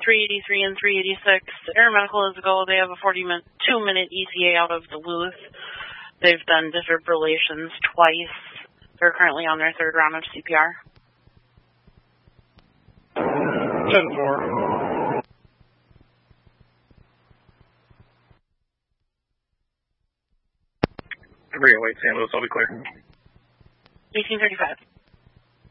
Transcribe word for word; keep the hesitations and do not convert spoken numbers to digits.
three eighty-three and three eighty-six. Air Medical is a go. They have a forty-two minute E T A out of Duluth. They've done defibrillations twice. They're currently on their third round of C P R. ten four. three oh eight, San Luis, I'll be clear. eighteen thirty-five.